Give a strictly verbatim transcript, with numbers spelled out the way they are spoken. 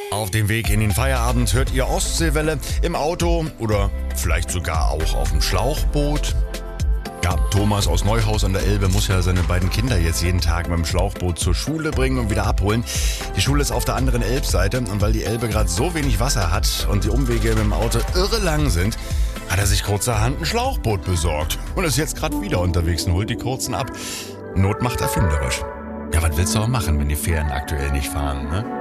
Auf dem Weg in den Feierabend hört ihr Ostseewelle im Auto oder vielleicht sogar auch auf dem Schlauchboot. Ja, Thomas aus Neuhaus an der Elbe muss ja seine beiden Kinder jetzt jeden Tag mit dem Schlauchboot zur Schule bringen und wieder abholen. Die Schule ist auf der anderen Elbseite und weil die Elbe gerade so wenig Wasser hat und die Umwege mit dem Auto irre lang sind, hat er sich kurzerhand ein Schlauchboot besorgt und ist jetzt gerade wieder unterwegs und holt die Kurzen ab. Not macht erfinderisch. Ja, was willst du auch machen, wenn die Fähren aktuell nicht fahren, ne?